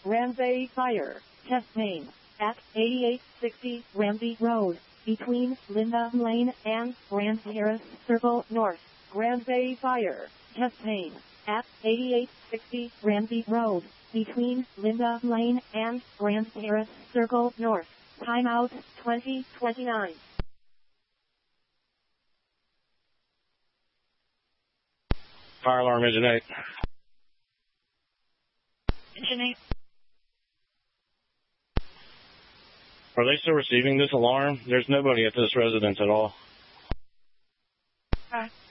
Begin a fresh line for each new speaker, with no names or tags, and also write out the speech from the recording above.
Ramsey Fire. Test name. At 8860 Ramsey Road, between Linda Lane and Grand Harris Circle North. Ramsey Fire. Test name. At 8860 Ramsey Road, between Linda Lane and Grand Harris Circle North. Timeout 2029.
Fire alarm, engine 8.
Engine 8.
Are they still receiving this alarm? There's nobody at this residence at all.
Okay.